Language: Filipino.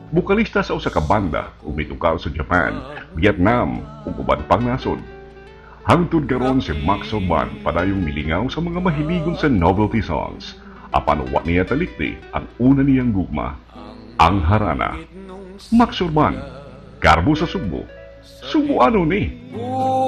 Bukalista sa usa ka banda ug mitukaw sa Japan, Vietnam ug uban pang nasod. Hangtod karon si Max Orban padayong milingaw sa mga mahiligon sa novelty songs. Apan wa niya talikdi ang una niyang gugma, ang harana. Max Orban, Karbo sa Sugbo. Subo ano ni?